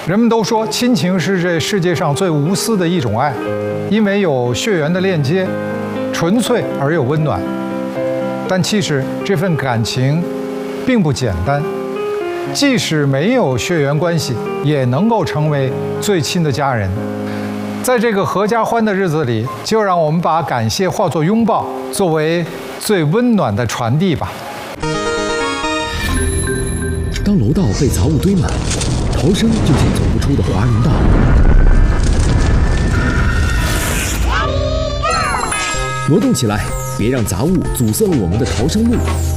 人们都说亲情是这世界上最无私的一种爱，因为有血缘的链接，纯粹而又温暖。但其实这份感情并不简单，即使没有血缘关系，也能够成为最亲的家人。在这个合家欢的日子里，就让我们把感谢化作拥抱，作为最温暖的传递吧。 当楼道被杂物堆满，逃生就像走不出的华容道。挪动起来，别让杂物阻塞了我们的逃生路。